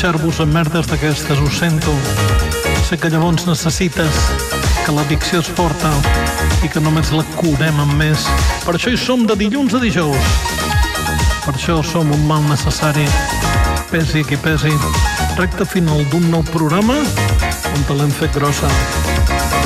deixar-vos amb merdes d'aquestes, ho sento. Sé que llavors necessites que l'addicció és forta i que només la curem amb més. Per això hi som de dilluns a dijous. Per això som un mal necessari. Pesi qui pesi. Recte final d'un nou programa on te l'hem fet grossa.